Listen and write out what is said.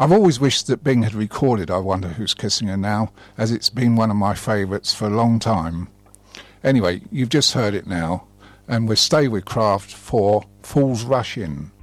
I've always wished that Bing had recorded I Wonder Who's Kissing Her Now, as it's been one of my favourites for a long time. Anyway, you've just heard it now, and we'll stay with Kraft for Fools Rush In.